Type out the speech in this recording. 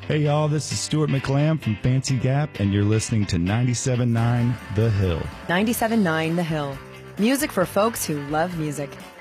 Hey y'all, this is Stuart McLam from Fancy Gap, and you're listening to 97.9 The Hill. 97.9 The Hill. Music for folks who love music.